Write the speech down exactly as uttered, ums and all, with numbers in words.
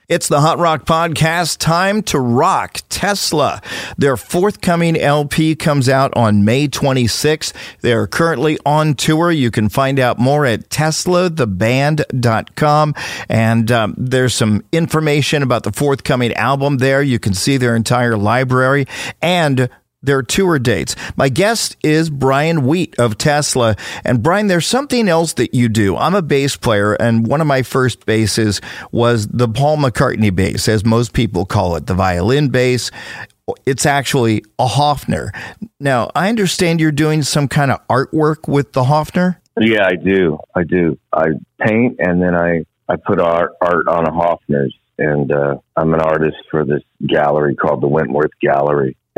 It's the Hot Rock Podcast, time to rock. Tesla. Their forthcoming L P comes out on May twenty-sixth. They're currently on tour. You can find out more at tesla the band dot com. And um, there's some information about the forthcoming album there. You can see their entire library and their tour dates. My guest is Brian Wheat of Tesla. And Brian, there's something else that you do. I'm a bass player, and one of my first basses was the Paul McCartney bass, as most people call it, the violin bass. It's actually a Hofner. Now, I understand you're doing some kind of artwork with the Hofner? Yeah, I do. I do. I paint, and then I, I put art, art on a Hofner's. And uh, I'm an artist for this gallery called the Wentworth Gallery.